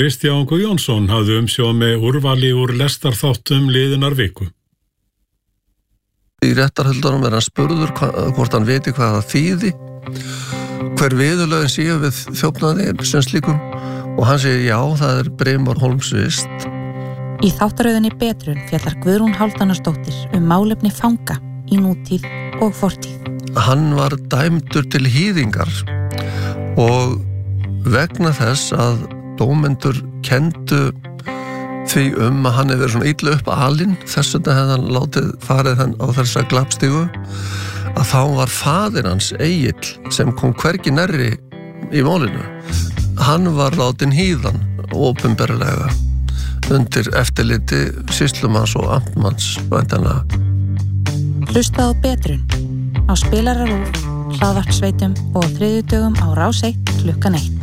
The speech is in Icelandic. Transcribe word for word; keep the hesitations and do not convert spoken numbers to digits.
Kristján Guðjónsson hafði umsjón með úrvali úr lestarþáttum liðinar viku. Í réttarhöldunum er hann spurður hva, hvort hann viti hvað það þýði, hver viðurlögin séu við þjófnaði sem slíkum og hann segir já, það er Brimar Hólmsvist. Í þáttaröðinni Betrun fjallar Guðrún Hálfdanardóttir um málefni fanga í nútíð og fortíð. Hann var dæmdur til hýðingar og vegna þess að dómendur kendu því um að hann hefði verið svona illa upp alinn, þess vegna hefði hann látið farið hann á þessa glappstígu, að þá var faðir hans Egill sem kom hvergi nærri í málinu. Hann var látinn hýðan opinberlega undir eftirliti sýslumanns og amtmanns væntanlega. Hlustaðu á Betrun á Spilararúf, hlaðvarpsveitum og þriðjudögum á Rás eitt klukkan eitt.